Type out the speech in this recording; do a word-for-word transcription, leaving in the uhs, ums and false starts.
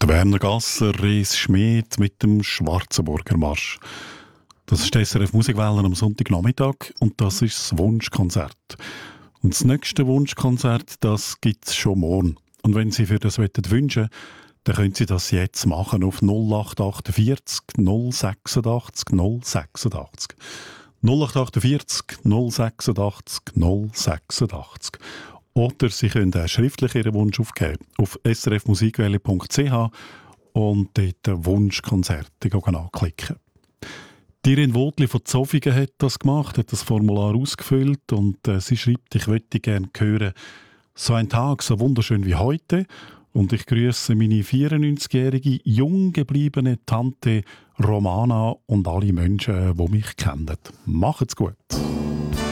Der Werner Gasser, Ries Schmid mit dem Schwarzenburger Marsch. Das ist die S R F Musikwelle am Sonntagnachmittag und das ist das Wunschkonzert. Und das nächste Wunschkonzert, das gibt es schon morgen. Und wenn Sie für das wünschen wollen, dann können Sie das jetzt machen auf null acht achtundvierzig null sechsundachtzig null sechsundachtzig. null acht achtundvierzig null sechsundachtzig null sechsundachtzig. Oder Sie können auch schriftlich Ihren Wunsch aufgeben auf s r f musikwelle punkt c h und dort Wunschkonzerte anklicken. Die Irene Wotli von Zofingen hat das gemacht, hat das Formular ausgefüllt und äh, sie schreibt, ich möchte gerne hören, so ein Tag so wunderschön wie heute. Und ich grüße meine vierundneunzigjährige, jung gebliebene Tante Romana und alle Menschen, die mich kennen. Macht's gut!